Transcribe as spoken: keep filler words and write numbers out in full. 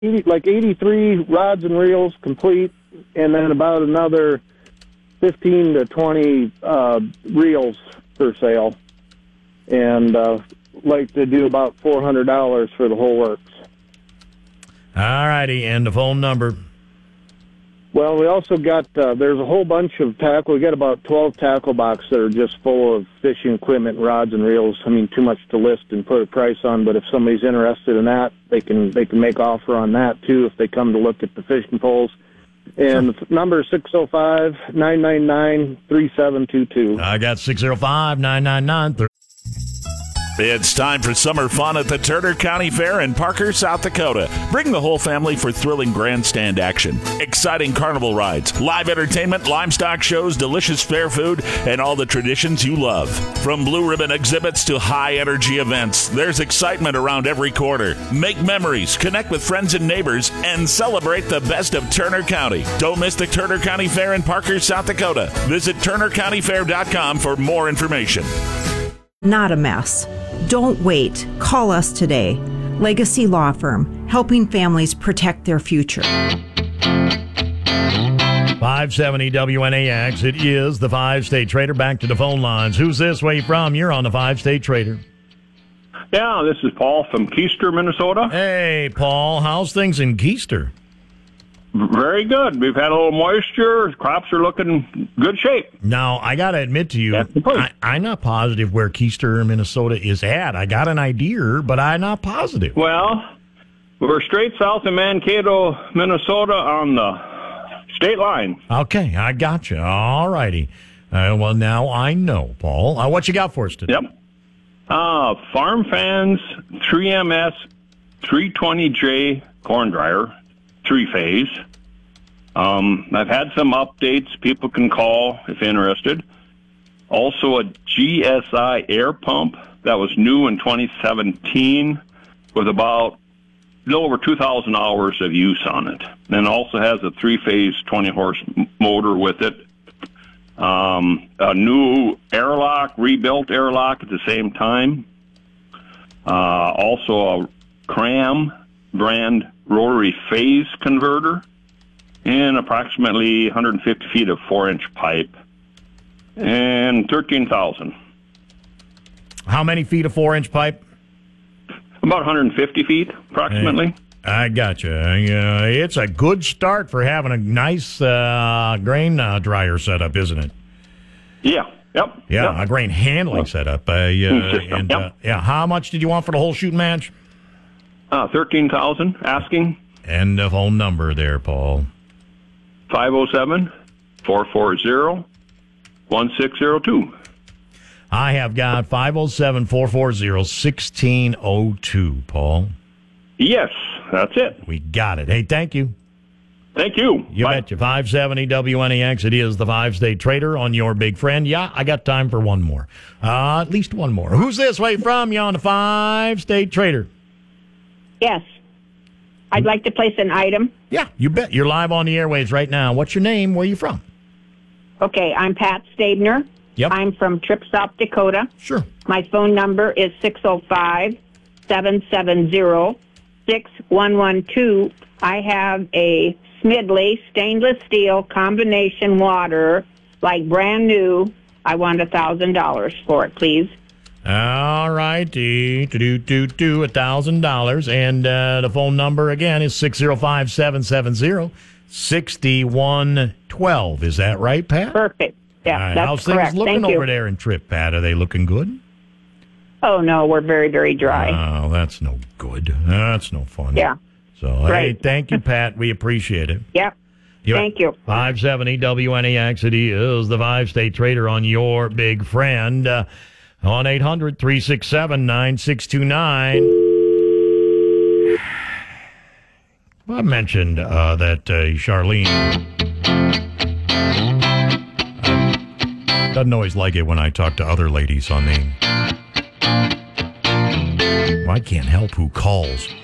eighty, like eighty-three rods and reels complete, and then about another fifteen to twenty uh, reels for sale. And uh, like to do about four hundred dollars for the whole works. All righty, and the phone number. Well, we also got, uh, there's a whole bunch of tackle. We got about twelve tackle boxes that are just full of fishing equipment, rods and reels. I mean, too much to list and put a price on, but if somebody's interested in that, they can they can make offer on that, too, if they come to look at the fishing poles. And the number is six oh five, nine nine nine, three seven two two. I got six oh five, nine nine nine, three seven two two. It's time for summer fun at the Turner County Fair in Parker, South Dakota. Bring the whole family for thrilling grandstand action, exciting carnival rides, live entertainment, livestock shows, delicious fair food, and all the traditions you love. From blue ribbon exhibits to high-energy events, there's excitement around every corner. Make memories, connect with friends and neighbors, and celebrate the best of Turner County. Don't miss the Turner County Fair in Parker, South Dakota. Visit turner county fair dot com for more information. Not a mess. Don't wait. Call us today. Legacy Law Firm, helping families protect their future. five seventy W N A X. It is the Five-State Trader. Back to the phone lines. Who's this? Where you from? You're on the Five-State Trader. Yeah, this is Paul from Keister, Minnesota. Hey, Paul. How's things in Keister? Very good. We've had a little moisture. Crops are looking good shape. Now, I got to admit to you, I, I'm not positive where Keister, Minnesota is at. I got an idea, but I'm not positive. Well, we're straight south of Mankato, Minnesota on the state line. Okay, I got you. All righty. Uh, well, now I know, Paul. Uh, what you got for us today? Yep. Uh, Farm Fans three M S three twenty J corn dryer. Three-phase. Um, I've had some updates. People can call if interested. Also a G S I air pump that was new in twenty seventeen with about a little over two thousand hours of use on it. And also has a three-phase twenty-horse motor with it. Um, a new airlock, rebuilt airlock at the same time. Uh, also a Cram brand rotary phase converter and approximately one hundred fifty feet of four-inch pipe and thirteen thousand. How many feet of four-inch pipe? About one hundred fifty feet, approximately. Hey, I got you. Uh, it's a good start for having a nice uh, grain uh, dryer setup, isn't it? Yeah. Yep. Yeah, yep. a grain handling setup. Uh, yeah, and, yep. uh, yeah. How much did you want for the whole shooting match? Uh, thirteen thousand asking. And the phone number there, Paul. five oh seven, four four zero, one six zero two. I have got five oh seven, four four zero, one six zero two, Paul. Yes, that's it. We got it. Hey, thank you. Thank you. You Bye. betcha. five seventy W N A X. It is the Five-State Trader on your big friend. Yeah, I got time for one more. Uh, at least one more. Who's this way from? You on the Five-State Trader? Yes. I'd like to place an item. Yeah, you bet. You're live on the airwaves right now. What's your name? Where are you from? Okay, I'm Pat Stabner. Yep. I'm from Tripp, South Dakota. Sure. My phone number is six oh five, seven seven zero, six one one two. I have a Smidley stainless steel combination water, like brand new. I want one thousand dollars for it, please. All righty, do do do do one thousand dollars, and uh, the phone number again is six zero five, seven seven zero, six one one two. Is that right, Pat? Perfect. Yeah, right. that's How's correct. things looking Thank over you. there in Tripp, Pat? Are they looking good? Oh no, we're very very dry. Oh, that's no good. That's no fun. Yeah. So Right. hey, thank you, Pat. We appreciate it. Yep. You Thank you. five seventy W N A X. It is the Five-State Trader on your big friend. Uh, on eight hundred, three six seven, nine six two nine. I mentioned uh, that uh, Charlene uh, doesn't always like it when I talk to other ladies on the... Well, I can't help who calls.